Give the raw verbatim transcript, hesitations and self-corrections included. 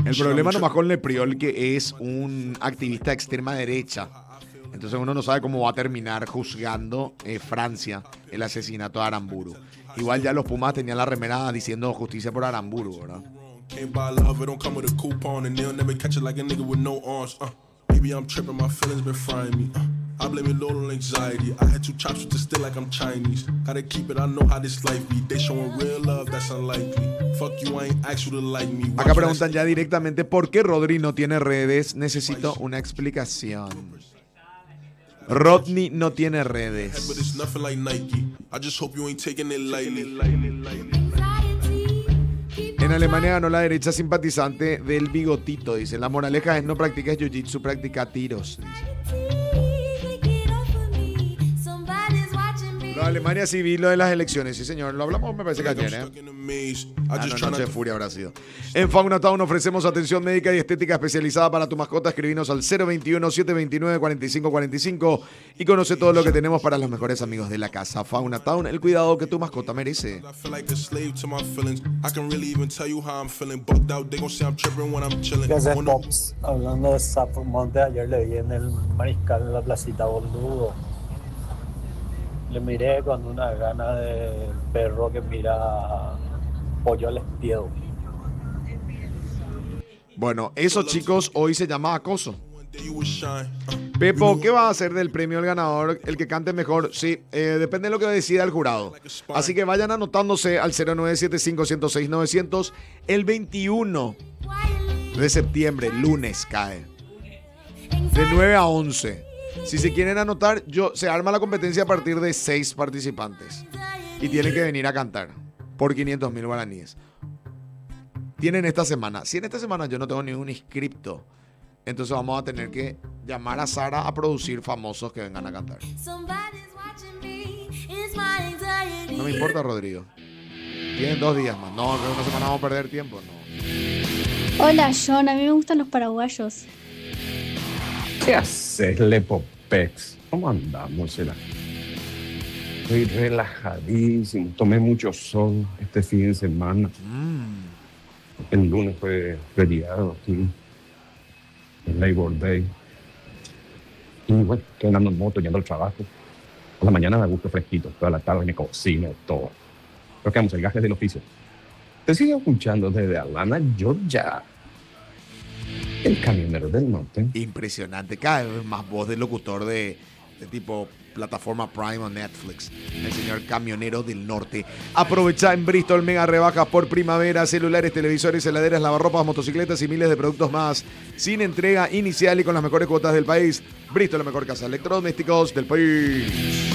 El problema nomás con Lepriol que es un activista de extrema derecha. Entonces uno no sabe cómo va a terminar juzgando eh, Francia el asesinato de Aramburu. Igual ya los Pumas tenían la remera diciendo justicia por Aramburu, ¿verdad? I blame it all on anxiety. I had two chops with the still like I'm Chinese. Gotta keep it, I know how this life be. They showing real love, that's unlikely. Fuck you, I ain't asked you to like me. Acá preguntan ya directamente por qué Rodri no tiene redes. Necesito una explicación. Rodney no tiene redes. En Alemania ganó la derecha simpatizante del bigotito. Dice, la moraleja es no practiques jiu-jitsu, practica tiros. Dice. Lo de Alemania sí vi lo de las elecciones, sí señor. Lo hablamos, me parece que ayer, ¿eh? Ah, no, noche de furia habrá sido. En Fauna Town ofrecemos atención médica y estética especializada para tu mascota. Escribinos al cero veintiuno, setecientos veintinueve, cuarenta y cinco cuarenta y cinco y conoce todo lo que tenemos para los mejores amigos de la casa. Fauna Town, el cuidado que tu mascota merece. ¿Qué haces, Pops? Hablando de Sapo Monte, ayer le vi en el Mariscal en la placita, boludo. Le miré con una gana de perro que mira pollo al espiedo. Bueno, eso chicos, hoy se llama acoso. Pepo, ¿qué va a hacer del premio el ganador? El que cante mejor. Sí, eh, depende de lo que decida el jurado. Así que vayan anotándose al cero nueve siete cinco, uno cero seis, nueve cero cero. El veintiuno de septiembre, lunes, cae. De nueve a once. Si se quieren anotar, yo, se arma la competencia a partir de seis participantes. Y tienen que venir a cantar por quinientos mil guaraníes. Tienen esta semana. Si en esta semana yo no tengo ningún inscripto, entonces vamos a tener que llamar a Sara a producir famosos que vengan a cantar. No me importa, Rodrigo. Tienen dos días más. No, en una semana vamos a perder tiempo. No. Hola, John. A mí me gustan los paraguayos. ¿Qué haces, Lepopex? ¿Cómo andamos? Será? Estoy relajadísimo. Tomé mucho sol este fin de semana. Mm. El lunes fue feriado aquí. El Labor Day. Y bueno, estoy andando en moto, yendo al trabajo. Por la mañana me gusta fresquito. Toda la tarde me cocino, todo. Pero que vamos, el gaje del oficio. Te sigo escuchando desde Atlanta, Georgia. El camionero del norte. Impresionante. Cada vez más voz de locutor de, de tipo plataforma Prime o Netflix. El señor camionero del norte. Aprovecha en Bristol mega rebajas por primavera. Celulares, televisores, heladeras, lavarropas, motocicletas y miles de productos más. Sin entrega inicial y con las mejores cuotas del país. Bristol, la mejor casa de electrodomésticos del país.